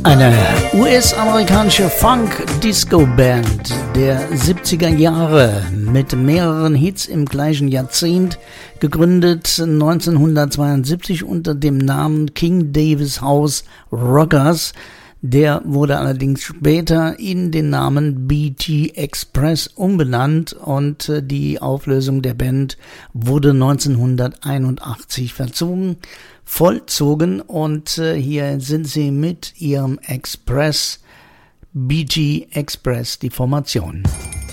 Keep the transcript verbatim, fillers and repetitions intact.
Eine U S-amerikanische Funk-Disco-Band der siebziger Jahre mit mehreren Hits im gleichen Jahrzehnt, gegründet neunzehnhundertzweiundsiebzig unter dem Namen King Davis House Rockers. Der wurde allerdings später in den Namen B T Express umbenannt und die Auflösung der Band wurde neunzehnhunderteinundachtzig verzogen, vollzogen und hier sind sie mit ihrem Express, B T Express, die Formation.